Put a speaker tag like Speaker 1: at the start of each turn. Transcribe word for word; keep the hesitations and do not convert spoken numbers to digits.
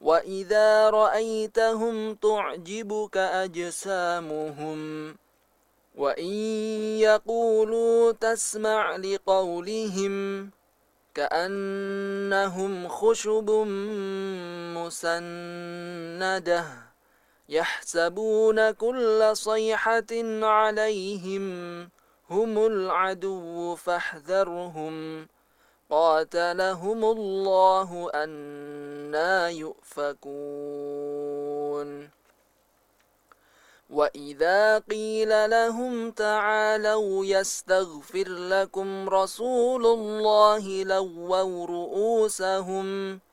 Speaker 1: وإذا رأيتهم تعجبك أجسامهم وإن يقولوا تسمع لقولهم كأنهم خشب مسندة يحسبون كل صيحة عليهم هم العدو فاحذرهم قاتلهم الله أنى يؤفكون وإذا قيل لهم تعالوا يستغفر لكم رسول الله لووا رؤوسهم